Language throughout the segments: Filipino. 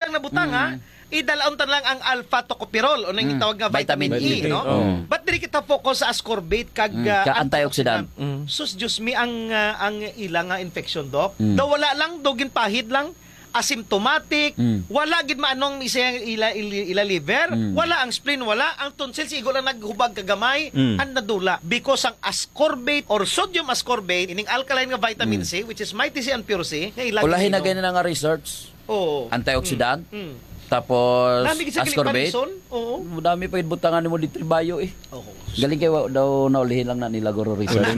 lang nabutang ha. Idalaon ta lang ang alpha tocopherol o nang gitawag nga vitamin E, no? But diri kita focus sa ascorbate kag antioxidant. Sus Diyos mi ang ilang nga infection doc. Daw wala lang daw ginpahid lang asymptomatic, wala gid maanong ila liver, wala ang spleen, wala ang tonsils, igo lang naghubag kagamay, ang nadula because ang ascorbate or sodium ascorbate ining alkaline nga vitamin C which is mighty C and pure C, ulahin na ganyan nga research. Antioxidant. Tapos ascorbate. Oo. Dami pa butangan mo di tribayo eh. Galing kayo daw naulihin lang na nila guro research.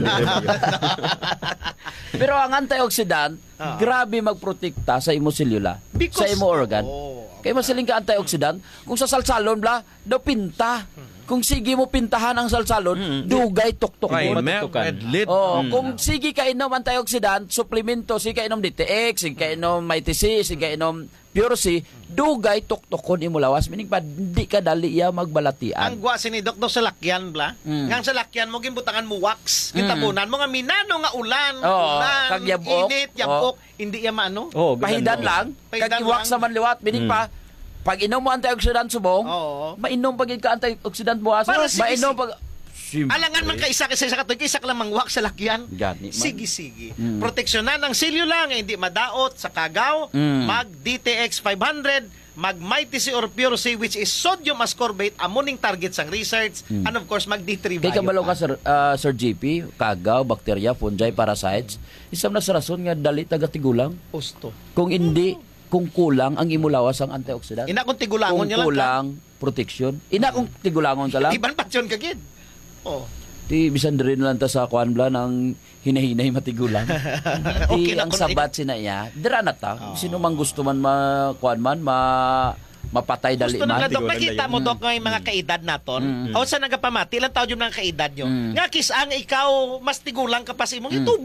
Pero ang antioxidant, grabe magprotekta sa imo selula, sa imo organ. Kaya masiling ka antioxidant, kung sa salsalon bla, daw pinta. Kung sige mo pintahan ang salsalon, dugay tuktukon. Kung sige ka inom antioxidant, suplemento, sige ka inom DTX, sige ka inom MyTC, sige ka inom Pure C, dugay tuktukon imo lawas. Meaning pa, di ka dali iya magbalatian. Ang gwa sini Doktor sa lakyan bla. Ngang sa lakyan mo, ginbutangan mo wax. Gitabunan mo nga minano nga ulan, kag yabok. init, yabok. Hindi iya maano. Pahidan lang. Kag iwak sa manliwat. Meaning pa, pag inom mo antioxidant subong, mainom pag ka antioxidant buwas, mainom pag alangan man kaisa sa katoy, kaysa lang mangwak sa lakyan. Sige. Proteksyonan ang selula nga hindi madaot sa kagaw, mag DTX 500, mag Mighty C or Pure C which is sodium ascorbate amoning target sang research, and of course mag D3 bio. Kay kabalo ka Sir JP, kagaw, bakterya, fungi, parasites, isam na sa rason nga dali taga-tigulang. Pusto. Kung hindi, kung kulang ang imulawas ang antioxidant. Ina kung tigulangon niya lang. Kung kulang protection. Ina kung tigulangon ka lang. Iban pasyon ka gid. Di bisan rin lang ta sa kuan bla ng hinahinay matigulang. Di ang sabat sinaya, dira na ta. Sino man gusto man kuan man mapatay dali man. Gusto na Dok, nakita mo Dok ng mga kaedad naton. O sa nagapamati, ilang taon yung mga kaedad nyo. Nga kis ang ikaw mas tigulang ka pa sa imong itubo.